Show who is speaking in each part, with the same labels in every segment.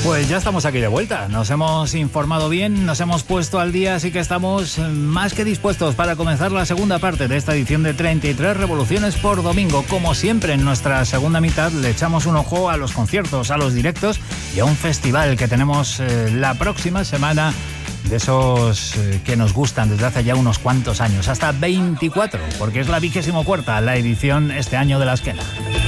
Speaker 1: Pues ya estamos aquí de vuelta, nos hemos informado bien, nos hemos puesto al día, así que estamos más que dispuestos para comenzar la segunda parte de esta edición de 33 Revoluciones por Domingo. Como siempre, en nuestra segunda mitad le echamos un ojo a los conciertos, a los directos y a un festival que tenemos la próxima semana, de esos que nos gustan desde hace ya unos cuantos años, hasta 24, porque es la 24ª la edición este año de la Esquena.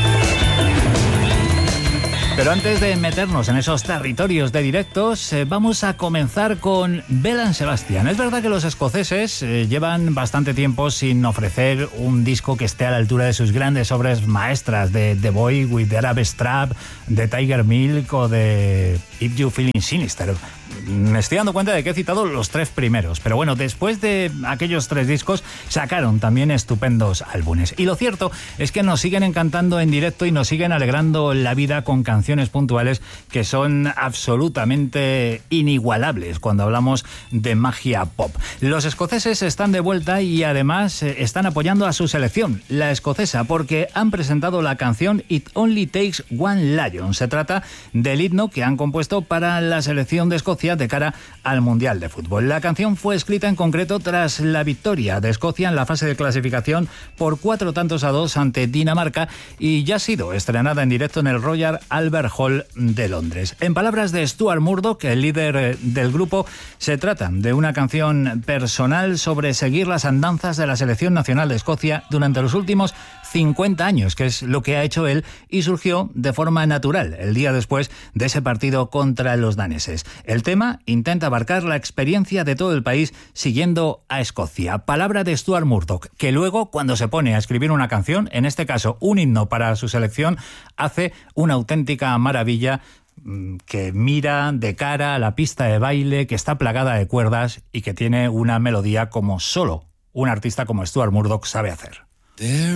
Speaker 1: Pero antes de meternos en esos territorios de directos, vamos a comenzar con Belle & Sebastian. Es verdad que los escoceses llevan bastante tiempo sin ofrecer un disco que esté a la altura de sus grandes obras maestras, de The Boy with the Arab Strap, de Tiger Milk o de If You Feeling Sinister. Me estoy dando cuenta de que he citado los 3 primeros, pero bueno, después de aquellos 3 discos sacaron también estupendos álbumes. Y lo cierto es que nos siguen encantando en directo y nos siguen alegrando la vida con canciones puntuales que son absolutamente inigualables cuando hablamos de magia pop. Los escoceses están de vuelta y además están apoyando a su selección, la escocesa, porque han presentado la canción It Only Takes One Lion. Se trata del himno que han compuesto para la selección de Escocia de cara al Mundial de Fútbol. La canción fue escrita en concreto tras la victoria de Escocia en la fase de clasificación por 4-2 ante Dinamarca y ya ha sido estrenada en directo en el Royal Albert Hall de Londres. En palabras de Stuart Murdoch, el líder del grupo, se trata de una canción personal sobre seguir las andanzas de la selección nacional de Escocia durante los últimos 50 años, que es lo que ha hecho él, y surgió de forma natural el día después de ese partido contra los daneses. El tema intenta abarcar la experiencia de todo el país siguiendo a Escocia. Palabra de Stuart Murdoch, que luego, cuando se pone a escribir una canción, en este caso un himno para su selección, hace una auténtica maravilla que mira de cara a la pista de baile, que está plagada de cuerdas y que tiene una melodía como solo un artista como Stuart Murdoch sabe hacer.